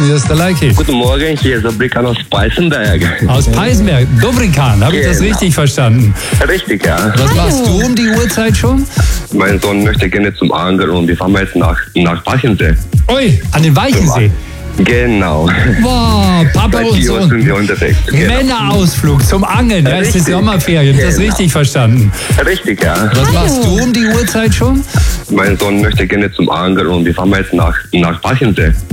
Hier ist der Leiki. Guten Morgen, hier ist Dobrikan aus Peißenberg. Aus Peißenberg. Dobrikan, habe ich das Genau. richtig verstanden? Richtig, ja. Was machst du um die Uhrzeit schon? Mein Sohn möchte gerne zum Angeln und wir fahren jetzt nach Walchensee. Ui, an den Weichensee. Genau. Boah, Papa Seit und 4 Uhr sind Sohn. wir unterwegs. Genau. Männerausflug zum Angeln. Ja, es ist Richtig. Sommerferien. Ich habe das Genau. richtig verstanden. Richtig, ja. Was machst du um die Uhrzeit schon? Mein Sohn möchte gerne zum Angeln und wir fahren jetzt nach Walchensee.